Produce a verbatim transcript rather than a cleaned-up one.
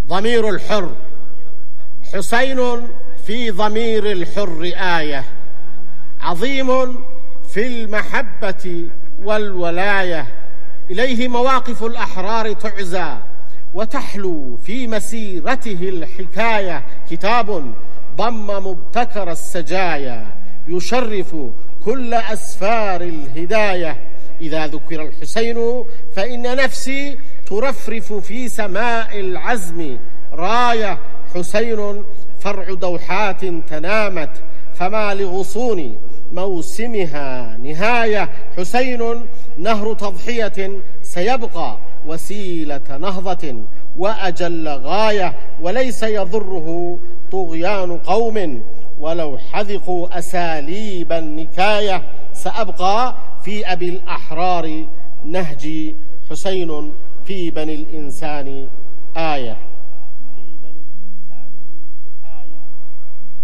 ضمير الحر. حسين في ضمير الحر آية، عظيم في المحبة والولاية. إليه مواقف الأحرار تعزى، وتحلو في مسيرته الحكاية. كتاب ضم مبتكر السجايا، يشرف كل أسفار الهداية. إذا ذكر الحسين فإن نفسي ترفرف في سماء العزم راية. حسين فرع دوحات تنامت، فما لغصون موسمها نهاية. حسين نهر تضحية سيبقى وسيلة نهضة وأجل غاية، وليس يضره طغيان قوم ولو حذقوا أساليب النكاية. سأبقى في أبي الأحرار نهجي، حسين في بني الإنسان آية.